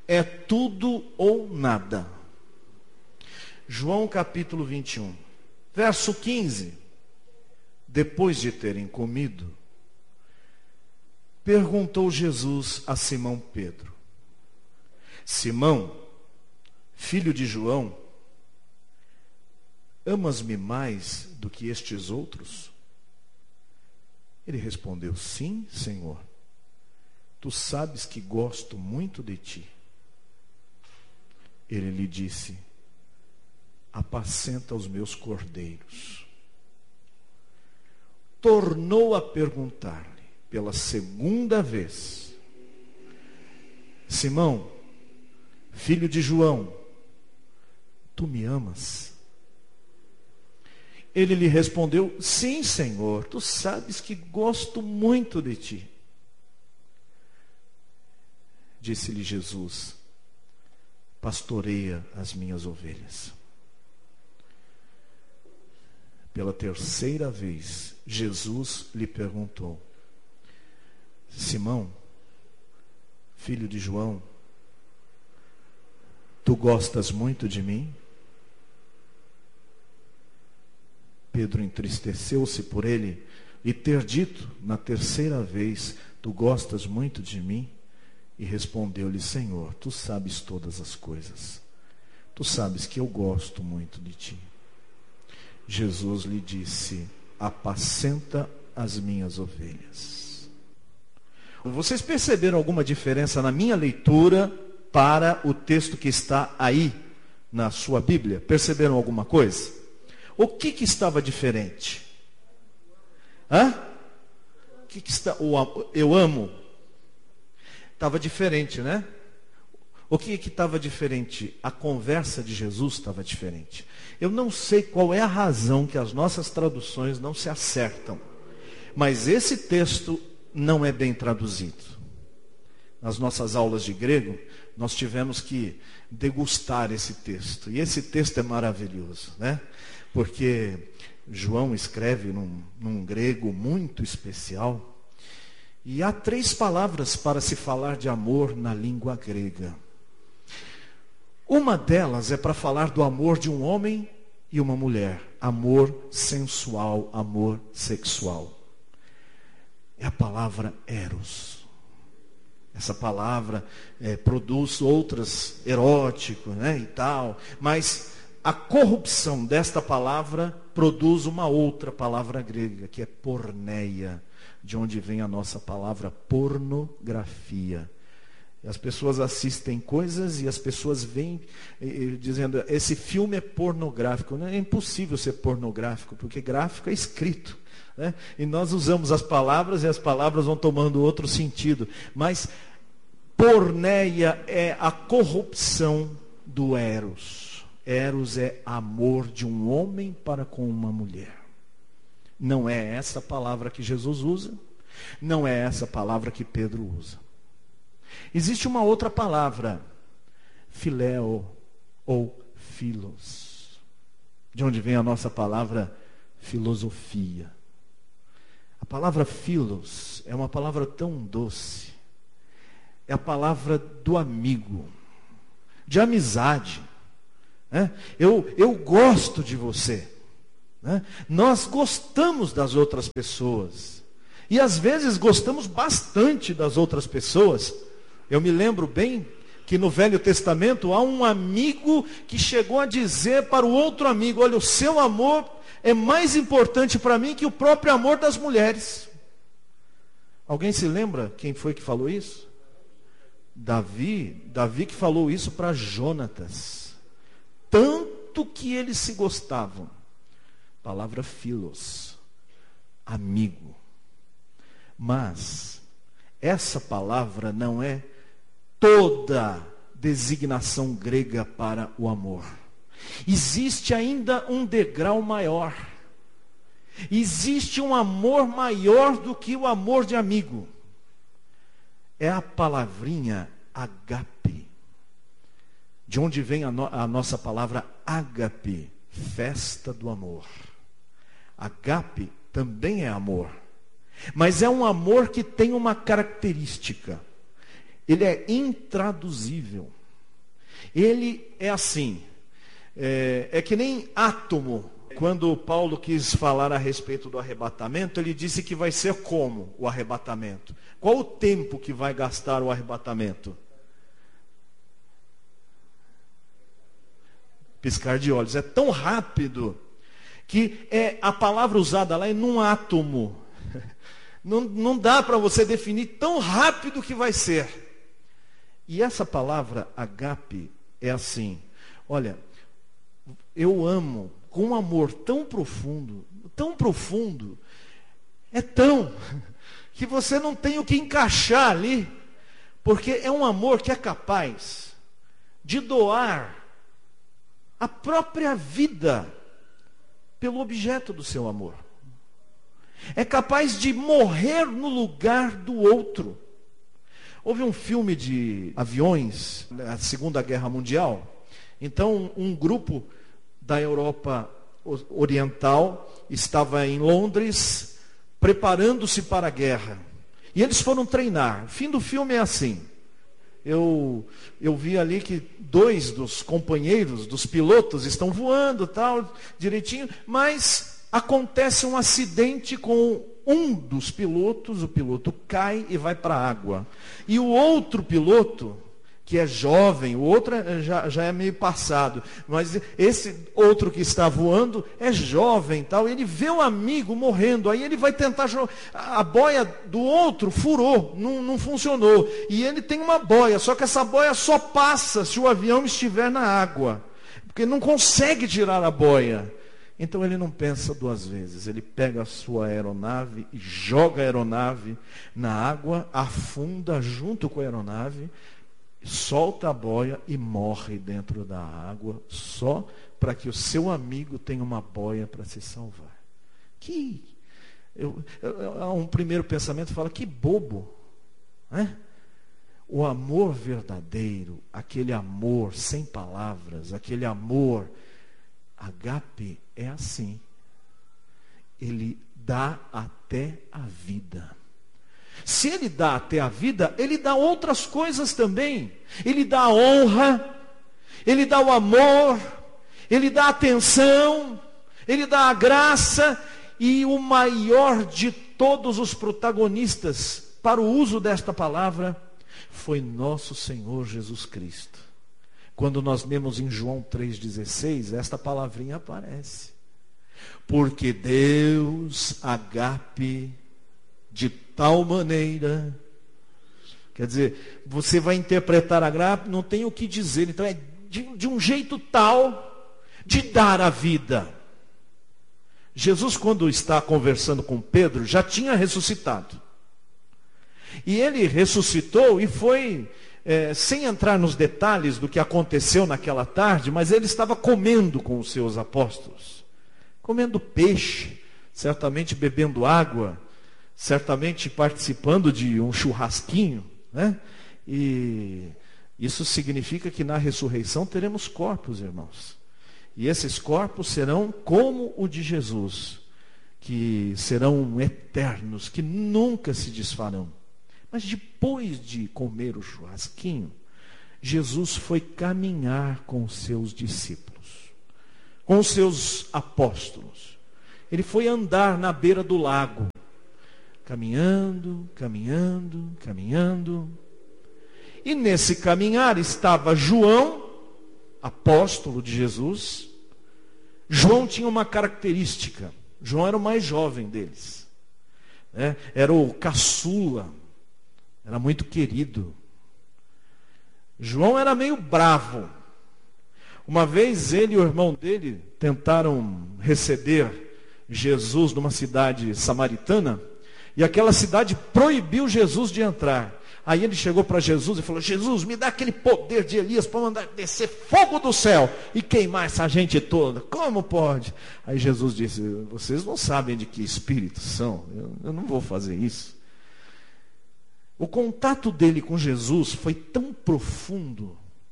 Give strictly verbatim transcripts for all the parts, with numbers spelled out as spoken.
é tudo ou nada. João capítulo vinte e um, verso quinze. Depois de terem comido, perguntou Jesus a Simão Pedro: Simão, filho de João, amas-me mais do que estes outros? Ele respondeu: sim, Senhor. Tu sabes que gosto muito de ti. Ele lhe disse: apacenta os meus cordeiros. Tornou a perguntar-lhe pela segunda vez: Simão, filho de João, tu me amas? Ele lhe respondeu: sim, Senhor, tu sabes que gosto muito de ti. Disse-lhe Jesus: pastoreia as minhas ovelhas. Pela terceira vez, Jesus lhe perguntou: Simão, filho de João, tu gostas muito de mim? Pedro entristeceu-se por ele e ter dito na terceira vez: tu gostas muito de mim? E respondeu-lhe: Senhor, tu sabes todas as coisas. Tu sabes que eu gosto muito de ti. Jesus lhe disse: apacenta as minhas ovelhas. Vocês perceberam alguma diferença na minha leitura para o texto que está aí na sua Bíblia? Perceberam alguma coisa? O que que estava diferente? Hã? O que que está? O eu amo. Estava diferente, né? O que que estava diferente? A conversa de Jesus estava diferente. Eu não sei qual é a razão que as nossas traduções não se acertam, mas esse texto não é bem traduzido. Nas nossas aulas de grego, nós tivemos que degustar esse texto. E esse texto é maravilhoso, né? Porque João escreve num, num grego muito especial. E há três palavras para se falar de amor na língua grega. Uma delas é para falar do amor de um homem e uma mulher. Amor sensual, amor sexual. É a palavra eros. Essa palavra é, produz outras, erótico, né, e tal. Mas a corrupção desta palavra produz uma outra palavra grega, que é porneia, de onde vem a nossa palavra pornografia. As pessoas assistem coisas e as pessoas vêm dizendo: esse filme é pornográfico. Não é impossível ser pornográfico, porque gráfico é escrito, né? E nós usamos as palavras e as palavras vão tomando outro sentido. Mas porneia é a corrupção do eros. Eros é amor de um homem para com uma mulher. Não é essa palavra que Jesus usa, não é essa palavra que Pedro usa. Existe uma outra palavra, filéo ou filos, de onde vem a nossa palavra filosofia. A palavra filos é uma palavra tão doce, é a palavra do amigo, de amizade, né? Eu, eu gosto de você, né? Nós gostamos das outras pessoas, e às vezes gostamos bastante das outras pessoas. Eu me lembro bem que no Velho Testamento há um amigo que chegou a dizer para o outro amigo: olha, o seu amor é mais importante para mim que o próprio amor das mulheres. Alguém se lembra quem foi que falou isso? Davi, Davi que falou isso para Jonatas. Tanto que eles se gostavam. Palavra filos, amigo. Mas essa palavra não é toda designação grega para o amor. Existe ainda um degrau maior. Existe um amor maior do que o amor de amigo. É a palavrinha agape. De onde vem a, no, a nossa palavra ágape, festa do amor. Agape também é amor. Mas é um amor que tem uma característica. ele é intraduzível. Ele é assim, é, é que nem átomo. Quando Paulo quis falar a respeito do arrebatamento, ele disse que vai ser como o arrebatamento. Qual o tempo que vai gastar o arrebatamento? Piscar de olhos. É tão rápido que é, a palavra usada lá é num átomo. Não, não dá para você definir tão rápido que vai ser. E essa palavra agape é assim. Olha, eu amo com um amor tão profundo, tão profundo, é tão, que você não tem o que encaixar ali, porque é um amor que é capaz de doar a própria vida pelo objeto do seu amor. É capaz de morrer no lugar do outro. Houve um filme de aviões, na Segunda Guerra Mundial. Então, um grupo da Europa Oriental estava em Londres, preparando-se para a guerra. E eles foram treinar. O fim do filme é assim. Eu, eu vi ali que dois dos companheiros, dos pilotos, estão voando, tal, direitinho, mas acontece um acidente com um dos pilotos, o piloto cai e vai para a água. E o outro piloto, que é jovem, o outro já, já é meio passado, mas esse outro que está voando é jovem, tal, ele vê o amigo morrendo, aí ele vai tentar jogar, a boia do outro furou, não, não funcionou, e ele tem uma boia, só que essa boia só passa se o avião estiver na água, porque não consegue tirar a boia. Então ele não pensa duas vezes, ele pega a sua aeronave e joga a aeronave na água, afunda junto com a aeronave, solta a boia e morre dentro da água, só para que o seu amigo tenha uma boia para se salvar. Que eu, eu, um primeiro pensamento fala, que bobo, né? O amor verdadeiro, aquele amor sem palavras, aquele amor agape é assim. Ele dá até a vida. Se ele dá até a vida, ele dá outras coisas também. Ele dá a honra, ele dá o amor, ele dá a atenção, ele dá a graça, e o maior de todos os protagonistas para o uso desta palavra foi nosso Senhor Jesus Cristo. Quando nós lemos em João três dezesseis, esta palavrinha aparece. Porque Deus agape de tal maneira, quer dizer, você vai interpretar agape, não tem o que dizer, então é de, de um jeito tal de dar a vida. Jesus, quando está conversando com Pedro, já tinha ressuscitado. E ele ressuscitou e foi, é, sem entrar nos detalhes do que aconteceu naquela tarde, mas ele estava comendo com os seus apóstolos, comendo peixe, certamente bebendo água, certamente participando de um churrasquinho, né? E isso significa que na ressurreição teremos corpos, irmãos. E esses corpos serão como o de Jesus, que serão eternos, que nunca se desfarão. Mas depois de comer o churrasquinho, Jesus foi caminhar com os seus discípulos, com os seus apóstolos. Ele foi andar na beira do lago, caminhando, caminhando, caminhando. E nesse caminhar estava João, apóstolo de Jesus. João tinha uma característica. João era o mais jovem deles, né? Era o caçula, era muito querido. João era meio bravo. Uma vez ele e o irmão dele tentaram receber Jesus numa cidade samaritana, e aquela cidade proibiu Jesus de entrar. Aí ele chegou para Jesus e falou: Jesus, me dá aquele poder de Elias para mandar descer fogo do céu e queimar essa gente toda. Como pode? Aí Jesus disse: vocês não sabem de que espírito são. Eu, eu não vou fazer isso. O contato dele com Jesus foi tão profundo.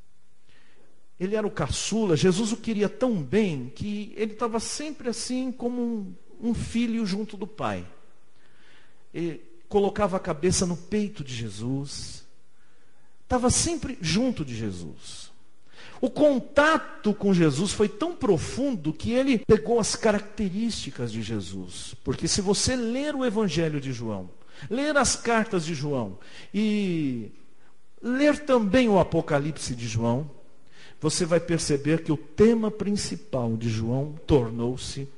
Ele era o caçula. Jesus o queria tão bem que ele estava sempre assim como um, um filho junto do pai. Ele colocava a cabeça no peito de Jesus, estava sempre junto de Jesus. O contato com Jesus foi tão profundo que ele pegou as características de Jesus. Porque se você ler o Evangelho de João, ler as cartas de João e ler também o Apocalipse de João, você vai perceber que o tema principal de João tornou-se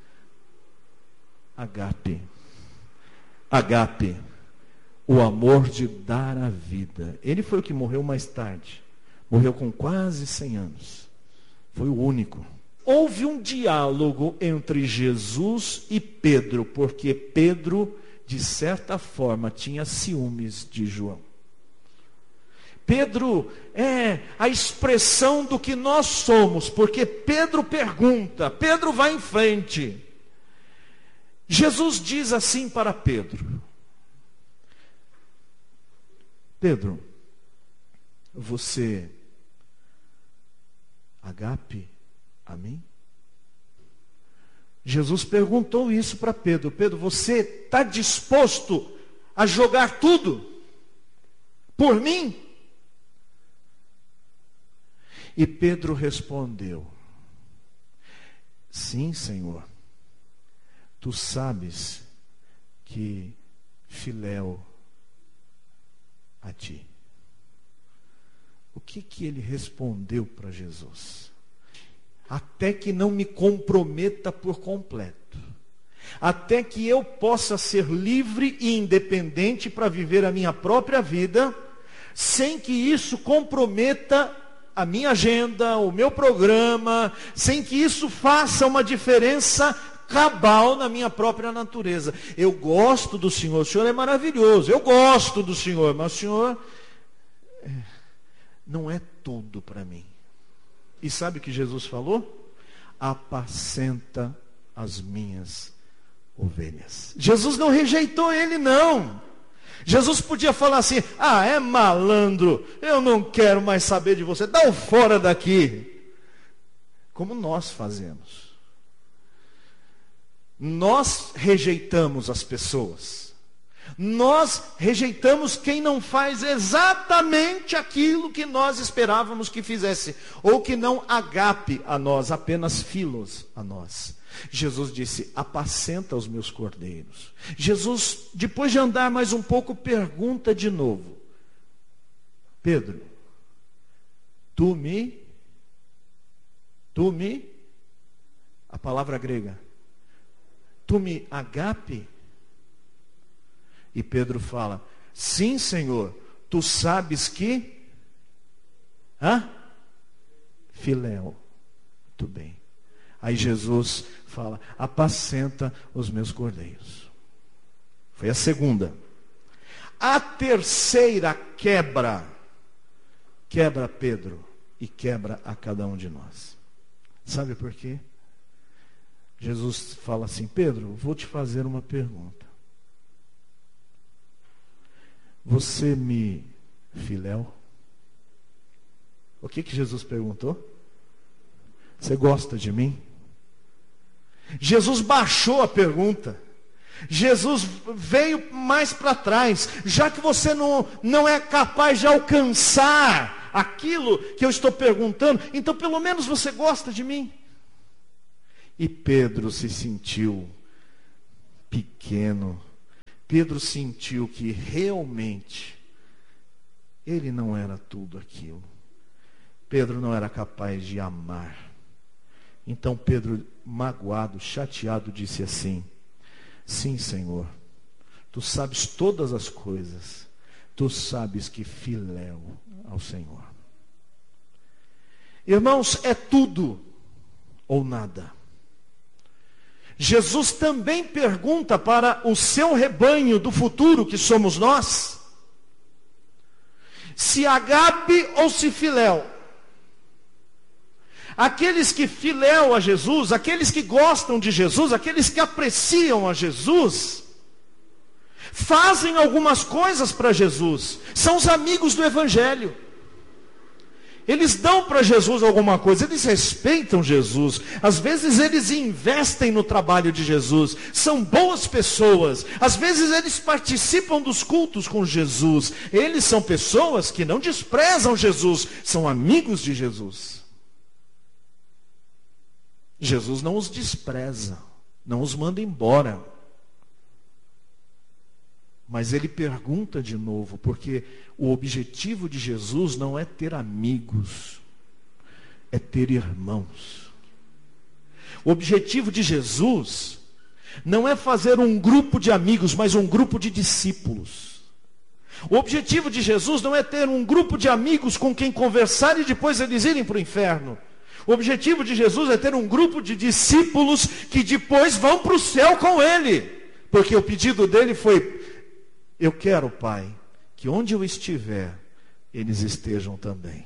agape. Agape, o amor de dar a vida. Ele foi o que morreu mais tarde. Morreu com quase cem anos. Foi o único. Houve um diálogo entre Jesus e Pedro, porque Pedro, de certa forma, tinha ciúmes de João. Pedro é a expressão do que nós somos, porque Pedro pergunta, Pedro vai em frente. Jesus diz assim para Pedro: Pedro, você agape a mim? Jesus perguntou isso para Pedro: Pedro, você está disposto a jogar tudo por mim? E Pedro respondeu: sim, Senhor, tu sabes que filéu a ti. O que que ele respondeu para Jesus? Até que não me comprometa por completo, até que eu possa ser livre e independente para viver a minha própria vida, sem que isso comprometa a minha agenda, o meu programa, sem que isso faça uma diferença cabal na minha própria natureza. Eu gosto do Senhor, o Senhor é maravilhoso, eu gosto do Senhor, mas o Senhor não é tudo para mim. E sabe o que Jesus falou? Apacenta as minhas ovelhas. Jesus não rejeitou ele, não. Jesus podia falar assim: ah, é malandro, eu não quero mais saber de você, dá o fora daqui. Como nós fazemos. Nós rejeitamos as pessoas. Nós rejeitamos quem não faz exatamente aquilo que nós esperávamos que fizesse, ou que não agape a nós, apenas filos a nós. Jesus disse: apacenta os meus cordeiros. Jesus, depois de andar mais um pouco, pergunta de novo: Pedro, tu me, tu me, a palavra grega, tu me agape? E Pedro fala: sim, Senhor, tu sabes que, hã? Filéu, muito bem. Aí Jesus fala: apacenta os meus cordeiros. Foi a segunda. A terceira quebra, quebra Pedro e quebra a cada um de nós. Sabe por quê? Jesus fala assim: Pedro, vou te fazer uma pergunta. Você me filéu? O que que Jesus perguntou? Você gosta de mim? Jesus baixou a pergunta. Jesus veio mais para trás. Já que você não, não é capaz de alcançar aquilo que eu estou perguntando, então pelo menos você gosta de mim? E Pedro se sentiu pequeno. Pedro sentiu que realmente ele não era tudo aquilo. Pedro não era capaz de amar. Então Pedro, magoado, chateado, disse assim: sim, Senhor, tu sabes todas as coisas, tu sabes que filéu ao Senhor. Irmãos, é tudo ou nada. Jesus também pergunta para o seu rebanho do futuro, que somos nós, se agape ou se filéu. Aqueles que filéu a Jesus, aqueles que gostam de Jesus, aqueles que apreciam a Jesus, fazem algumas coisas para Jesus, são os amigos do Evangelho. Eles dão para Jesus alguma coisa, eles respeitam Jesus. Às vezes eles investem no trabalho de Jesus. São boas pessoas. Às vezes eles participam dos cultos com Jesus. Eles são pessoas que não desprezam Jesus, são amigos de Jesus. Jesus não os despreza, não os manda embora. Mas ele pergunta de novo, porque o objetivo de Jesus não é ter amigos, é ter irmãos. O objetivo de Jesus não é fazer um grupo de amigos, mas um grupo de discípulos. O objetivo de Jesus não é ter um grupo de amigos com quem conversar e depois eles irem para o inferno. O objetivo de Jesus é ter um grupo de discípulos que depois vão para o céu com ele. Porque o pedido dele foi: eu quero, Pai, que onde eu estiver, eles estejam também.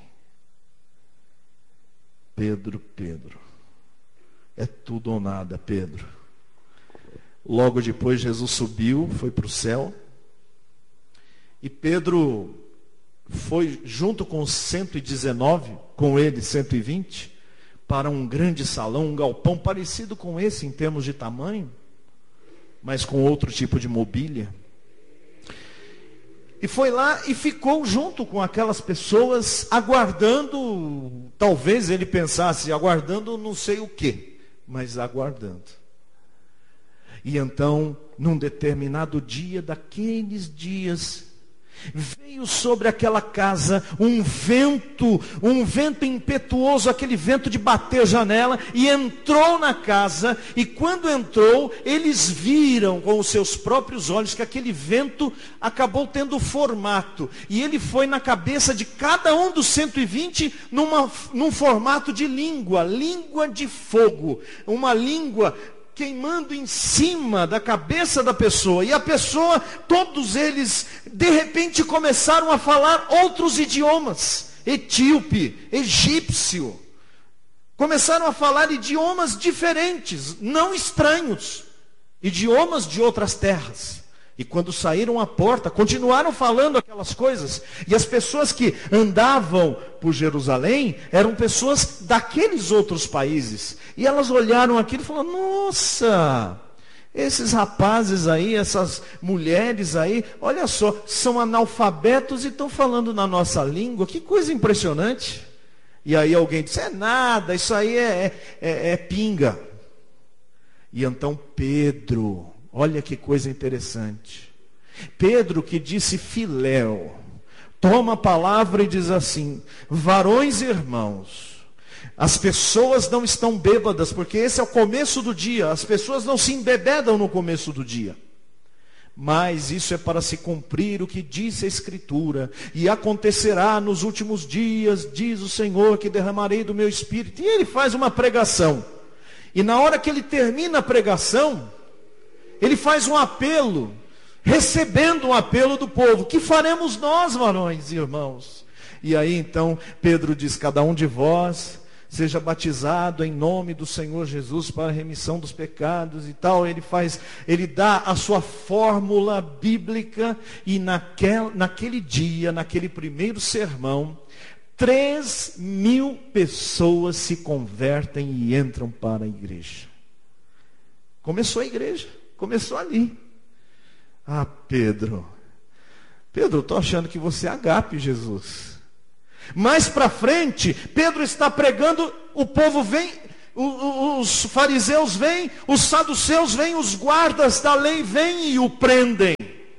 Pedro, Pedro, é tudo ou nada, Pedro. Logo depois Jesus subiu, foi para o céu. E Pedro foi junto com os cento e dezenove, com ele cento e vinte, para um grande salão, um galpão parecido com esse em termos de tamanho, mas com outro tipo de mobília. E foi lá e ficou junto com aquelas pessoas, aguardando, talvez ele pensasse, aguardando não sei o quê, mas aguardando. E então, num determinado dia, daqueles dias, veio sobre aquela casa um vento, um vento impetuoso, aquele vento de bater janela, e entrou na casa, e quando entrou, eles viram com os seus próprios olhos que aquele vento acabou tendo formato, e ele foi na cabeça de cada um dos cento e vinte numa, num formato de língua, língua de fogo, uma língua queimando em cima da cabeça da pessoa, e a pessoa, todos eles, de repente começaram a falar outros idiomas, etíope, egípcio, começaram a falar idiomas diferentes, não estranhos, idiomas de outras terras. E quando saíram à porta, continuaram falando aquelas coisas. E as pessoas que andavam por Jerusalém eram pessoas daqueles outros países. E elas olharam aquilo e falaram: nossa, esses rapazes aí, essas mulheres aí, olha só, são analfabetos e estão falando na nossa língua. Que coisa impressionante. E aí alguém disse: é nada, isso aí é, é, é pinga. E então Pedro... olha que coisa interessante. Pedro, que disse filéu, toma a palavra e diz assim: varões e irmãos, as pessoas não estão bêbadas, porque esse é o começo do dia. As pessoas não se embebedam no começo do dia. Mas isso é para se cumprir o que disse a Escritura. E acontecerá nos últimos dias, diz o Senhor, que derramarei do meu Espírito. E ele faz uma pregação. E na hora que ele termina a pregação, ele faz um apelo, recebendo um apelo do povo: que faremos nós, varões e irmãos? E aí então Pedro diz: cada um de vós seja batizado em nome do Senhor Jesus para a remissão dos pecados e tal. Ele faz, ele dá a sua fórmula bíblica, e naquel, naquele dia, naquele primeiro sermão, três mil pessoas se convertem e entram para a igreja. Começou a igreja. Começou ali. Ah, Pedro. Pedro, estou achando que você é agape, Jesus. Mais para frente, Pedro está pregando, o povo vem, os fariseus vêm, os saduceus vêm, os guardas da lei vêm e o prendem.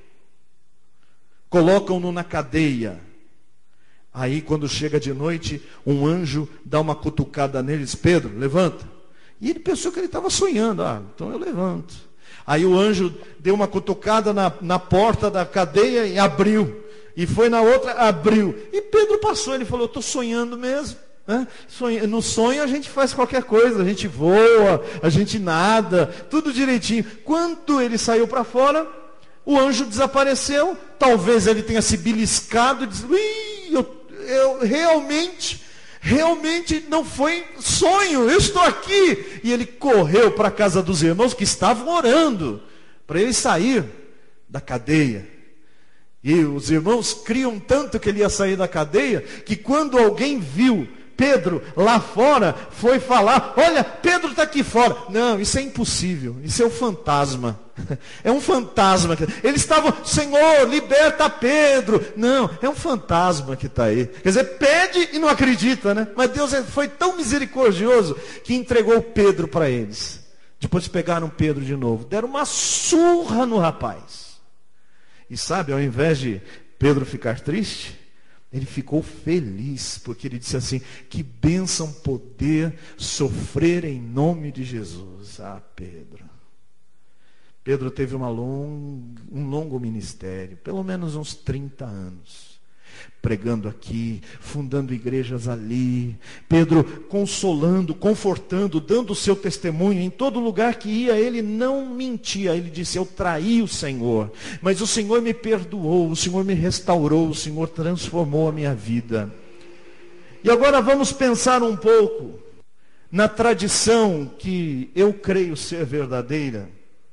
Colocam-no na cadeia. Aí quando chega de noite, um anjo dá uma cutucada nele e diz: Pedro, levanta. E ele pensou que ele estava sonhando. Ah, então eu levanto. Aí o anjo deu uma cutucada na, na porta da cadeia e abriu. E foi na outra, abriu. E Pedro passou, ele falou: estou sonhando mesmo. Né? Sonho, no sonho a gente faz qualquer coisa, a gente voa, a gente nada, tudo direitinho. Quando ele saiu para fora, o anjo desapareceu. Talvez ele tenha se beliscado e disse: Ih, eu, eu realmente... Realmente não foi sonho, eu estou aqui. E ele correu para a casa dos irmãos que estavam orando para ele sair da cadeia. E os irmãos criam tanto que ele ia sair da cadeia, que quando alguém viu Pedro lá fora, foi falar: olha, Pedro está aqui fora. Não, isso é impossível, isso é um fantasma. É um fantasma. Eles estavam: Senhor, liberta Pedro. Não, é um fantasma que está aí. Quer dizer, pede e não acredita, né? Mas Deus foi tão misericordioso que entregou Pedro para eles. Depois pegaram Pedro de novo, deram uma surra no rapaz. E sabe, ao invés de Pedro ficar triste, ele ficou feliz, porque ele disse assim: que bênção poder sofrer em nome de Jesus. Ah, Pedro. Pedro teve uma long, um longo ministério, pelo menos uns trinta anos. Pregando aqui, fundando igrejas ali. Pedro consolando, confortando, dando o seu testemunho. Em todo lugar que ia, ele não mentia. Ele disse: eu traí o Senhor, mas o Senhor me perdoou, o Senhor me restaurou, o Senhor transformou a minha vida. E agora vamos pensar um pouco na tradição que eu creio ser verdadeira.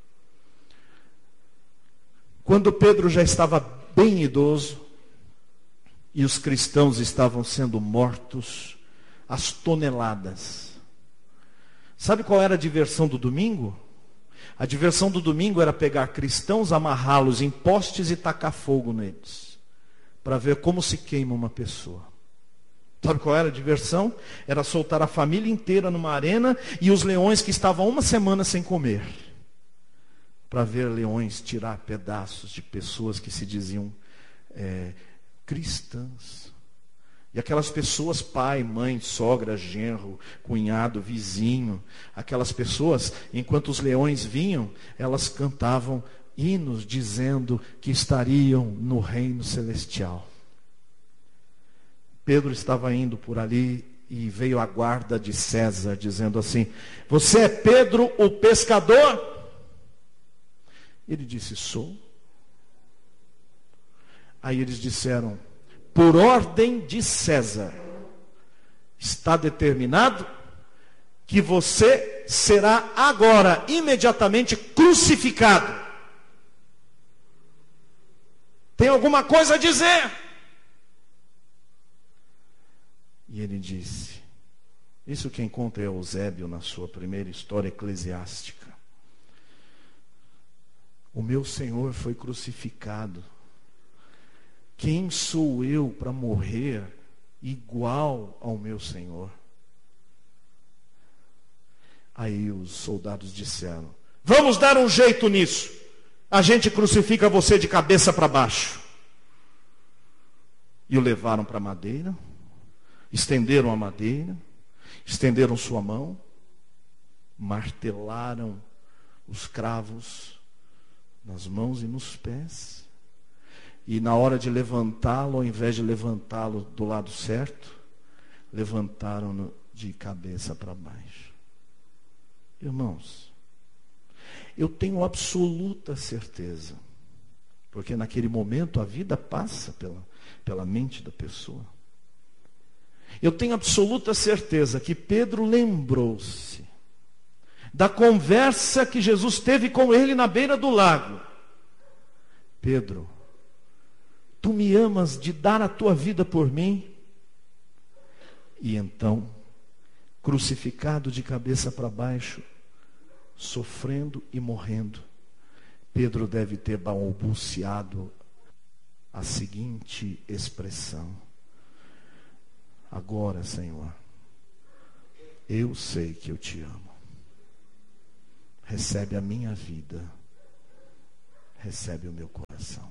Quando Pedro já estava bem idoso, e os cristãos estavam sendo mortos às toneladas. Sabe qual era a diversão do domingo? A diversão do domingo era pegar cristãos, amarrá-los em postes e tacar fogo neles, para ver como se queima uma pessoa. Sabe qual era a diversão? Era soltar a família inteira numa arena e os leões que estavam uma semana sem comer, para ver leões tirar pedaços de pessoas que se diziam é, cristãs. E aquelas pessoas, pai, mãe, sogra, genro, cunhado, vizinho, aquelas pessoas, enquanto os leões vinham, elas cantavam hinos dizendo que estariam no reino celestial. Pedro estava indo por ali e veio a guarda de César dizendo assim: você é Pedro o pescador? Ele disse: sou. Aí eles disseram: por ordem de César, está determinado que você será agora, imediatamente, crucificado. Tem alguma coisa a dizer? E ele disse, isso quem conta é Eusébio na sua primeira história eclesiástica: o meu Senhor foi crucificado. Quem sou eu para morrer igual ao meu Senhor? Aí os soldados disseram: vamos dar um jeito nisso. A gente crucifica você de cabeça para baixo. E o levaram para a madeira, estenderam a madeira, estenderam sua mão, martelaram os cravos nas mãos e nos pés. E na hora de levantá-lo, ao invés de levantá-lo do lado certo, levantaram-no de cabeça para baixo. Irmãos, eu tenho absoluta certeza, porque naquele momento a vida passa pela, pela mente da pessoa. Eu tenho absoluta certeza que Pedro lembrou-se da conversa que Jesus teve com ele na beira do lago. Pedro, tu me amas de dar a tua vida por mim? E então, crucificado de cabeça para baixo, sofrendo e morrendo, Pedro deve ter balbuciado a seguinte expressão: agora, Senhor, eu sei que eu te amo. Recebe a minha vida, recebe o meu coração.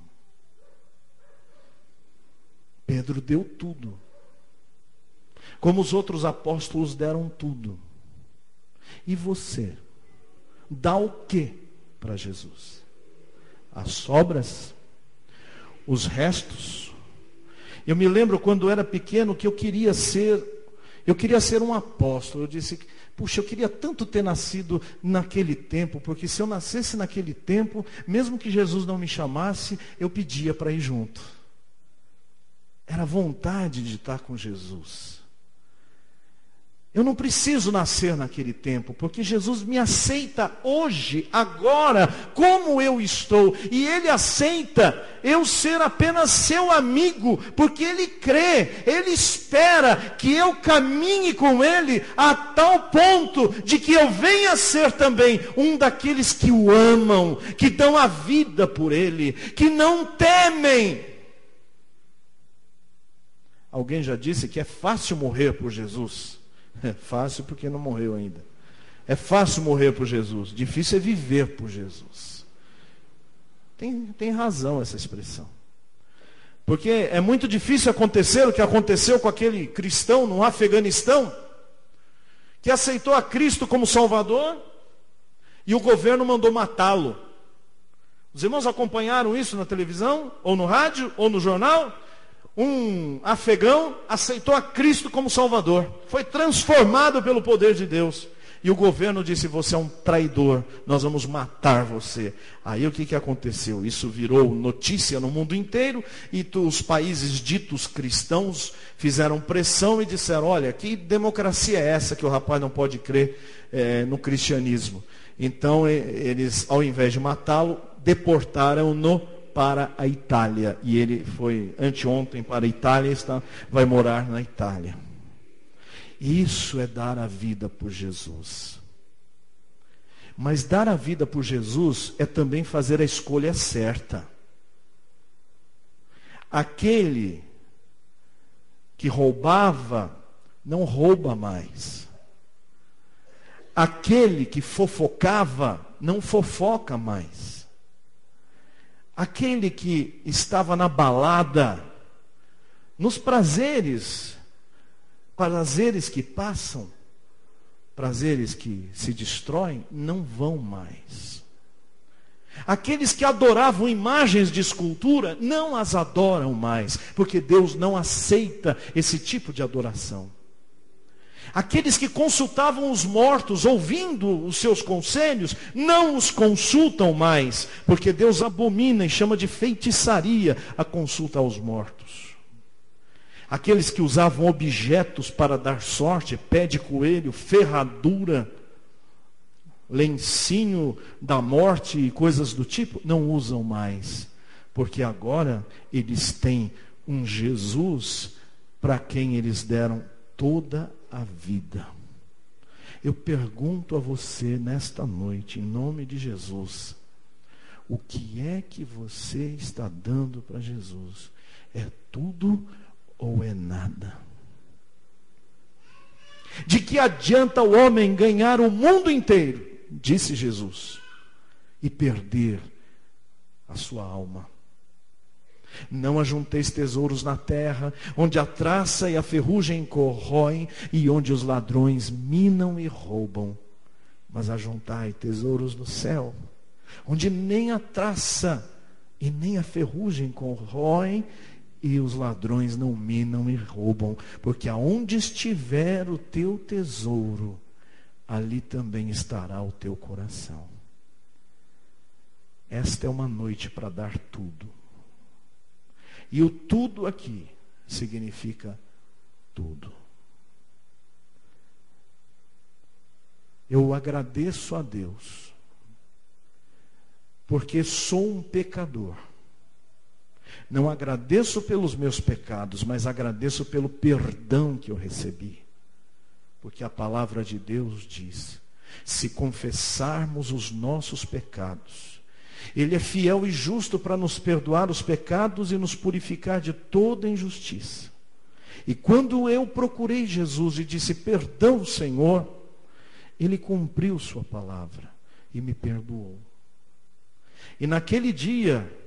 Pedro deu tudo, como os outros apóstolos deram tudo. E você dá o que para Jesus? As sobras? Os restos? Eu me lembro quando eu era pequeno que eu queria ser, eu queria ser um apóstolo. Eu disse, puxa, eu queria tanto ter nascido naquele tempo, porque se eu nascesse naquele tempo, mesmo que Jesus não me chamasse, eu pedia para ir junto. Era vontade de estar com Jesus. Eu não preciso nascer naquele tempo, porque Jesus me aceita hoje, agora, como eu estou. E Ele aceita eu ser apenas seu amigo, porque Ele crê, Ele espera que eu caminhe com Ele a tal ponto de que eu venha a ser também um daqueles que o amam, que dão a vida por Ele, que não temem. Alguém já disse que é fácil morrer por Jesus. É fácil porque não morreu ainda. É fácil morrer por Jesus. Difícil é viver por Jesus. Tem, tem razão essa expressão. Porque é muito difícil acontecer o que aconteceu com aquele cristão no Afeganistão, que aceitou a Cristo como Salvador e o governo mandou matá-lo. Os irmãos acompanharam isso na televisão, ou no rádio, ou no jornal? Um afegão aceitou a Cristo como Salvador, foi transformado pelo poder de Deus, e o governo disse: você é um traidor, nós vamos matar você. Aí o que, que aconteceu? Isso virou notícia no mundo inteiro, e tu, os países ditos cristãos fizeram pressão e disseram: olha, que democracia é essa que o rapaz não pode crer é, no cristianismo? Então eles, ao invés de matá-lo, deportaram-no para a Itália, e ele foi anteontem para a Itália, está, vai morar na Itália. Isso é dar a vida por Jesus. Mas dar a vida por Jesus é também fazer a escolha certa. Aquele que roubava, não rouba mais. Aquele que fofocava, não fofoca mais. Aquele que estava na balada, nos prazeres, prazeres que passam, prazeres que se destroem, não vão mais. Aqueles que adoravam imagens de escultura, não as adoram mais, porque Deus não aceita esse tipo de adoração. Aqueles que consultavam os mortos, ouvindo os seus conselhos, não os consultam mais, porque Deus abomina e chama de feitiçaria a consulta aos mortos. Aqueles que usavam objetos para dar sorte, pé de coelho, ferradura, lencinho da morte e coisas do tipo, não usam mais, porque agora eles têm um Jesus para quem eles deram toda a vida. Eu pergunto a você nesta noite, em nome de Jesus, o que é que você está dando para Jesus? É tudo ou é nada? De que adianta o homem ganhar o mundo inteiro, disse Jesus, e perder a sua alma? Não ajunteis tesouros na terra, onde a traça e a ferrugem corroem, e onde os ladrões minam e roubam. Mas ajuntai tesouros no céu, onde nem a traça e nem a ferrugem corroem, e os ladrões não minam e roubam. Porque aonde estiver o teu tesouro, ali também estará o teu coração. Esta é uma noite para dar tudo. E o tudo aqui significa tudo. Eu agradeço a Deus, porque sou um pecador. Não agradeço pelos meus pecados, mas agradeço pelo perdão que eu recebi. Porque a palavra de Deus diz: se confessarmos os nossos pecados, Ele é fiel e justo para nos perdoar os pecados e nos purificar de toda injustiça. E quando eu procurei Jesus e disse: perdão, Senhor, Ele cumpriu sua palavra e me perdoou. E naquele dia,